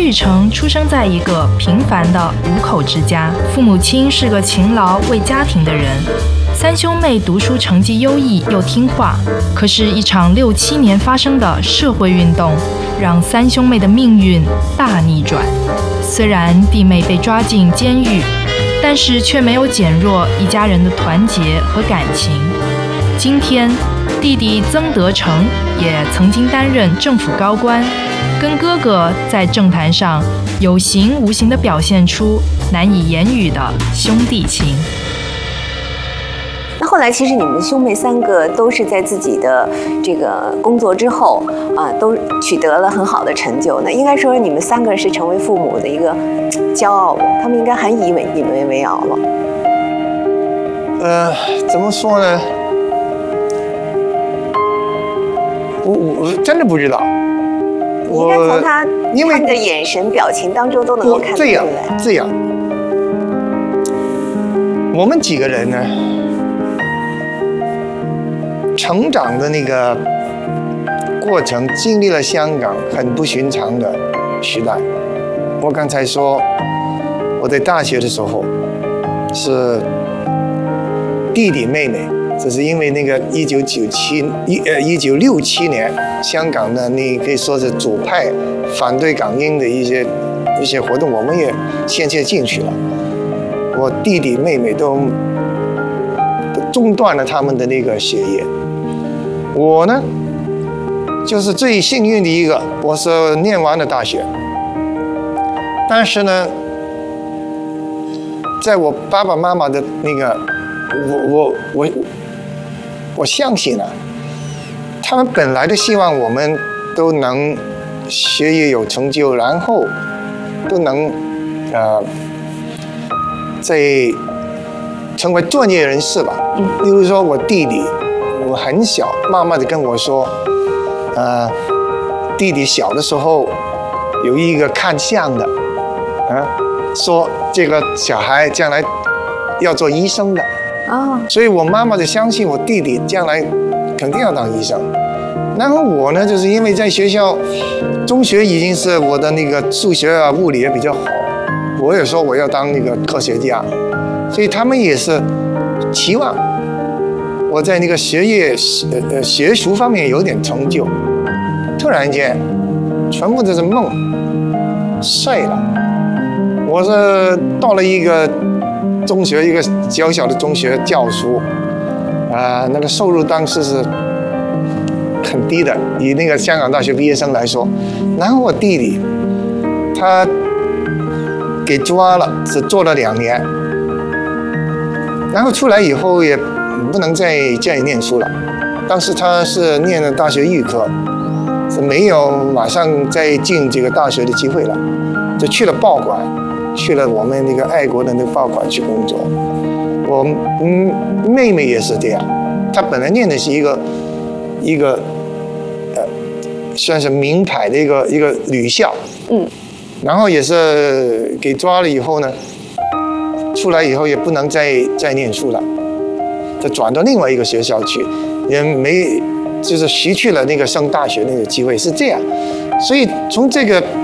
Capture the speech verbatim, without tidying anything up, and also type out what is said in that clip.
雨成出生在一个平凡的五口之家，父母亲是个勤劳为家庭的人。三兄妹读书成绩优异又听话，可是，一场六七年发生的社会运动，让三兄妹的命运大逆转。虽然弟妹被抓进监狱，但是却没有减弱一家人的团结和感情。今天，弟弟曾德成也曾经担任政府高官，跟哥哥在政坛上有形无形地表现出难以言语的兄弟情。 那后来，其实你们兄妹三个都是在自己的这个工作之后啊，都取得了很好的成就。那应该说，你们三个是成为父母的一个骄傲的，他们应该很以为你们为傲了。 呃，怎么说呢？我我真的不知道。 你应该从他因为他的眼神、表情当中都能够看出来。 这样这样，我们几个人呢？成长的那个过程，经历了香港很不寻常的时代。我刚才说，我在大学的时候是弟弟妹妹，这是因为那个一九九七一呃一九六七年香港的那可以说是左派反对港英的一些一些活动，我们也先切进去了。我弟弟妹妹都都中断了他们的那个学业。我呢，就是最幸运的一个，我是念完了大学，但是呢，在我爸爸妈妈的那个，我我我我相信啊，他们本来的希望我们都能学业有成就，然后都能呃，在成为专业人士吧。例如说我弟弟。我很小，妈妈就跟我说，呃，弟弟小的时候有一个看相的，啊，说这个小孩将来要做医生的，啊，所以我妈妈就相信我弟弟将来肯定要当医生。然后我呢，就是因为在学校，中学已经是我的那个数学啊、物理也比较好，我也说我要当那个科学家，所以他们也是期望。我在那个学业、呃学术方面有点成就，突然间，全部都是梦碎了。我是到了一个中学，一个小小的中学教书，啊、呃，那个收入当时是很低的，以那个香港大学毕业生来说。然后我弟弟，他给抓了，只做了两年，然后出来以后也。不能再这样念书了。当时他是念了大学预科，是没有马上再进这个大学的机会了，就去了报馆，去了我们那个爱国的那个报馆去工作。我嗯妹妹也是这样，她本来念的是一个一个呃算是名牌的一个一个女校，嗯，然后也是给抓了以后呢，出来以后也不能再再念书了。就转到另外一个学校去，也没就是失去了那个上大学那个机会，是这样。所以从这个